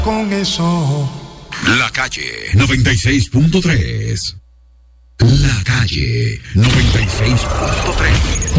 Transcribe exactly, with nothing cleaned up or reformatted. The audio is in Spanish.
con eso. La Calle noventa y seis punto tres. La Calle noventa y seis punto tres.